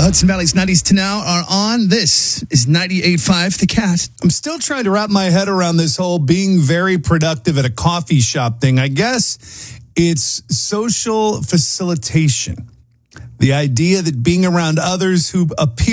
Hudson Valley's 90s to now are on. This is 98.5 The Cat. I'm still trying to wrap my head around this whole being very productive at a coffee shop thing. I guess it's social facilitation. The idea that being around others who appear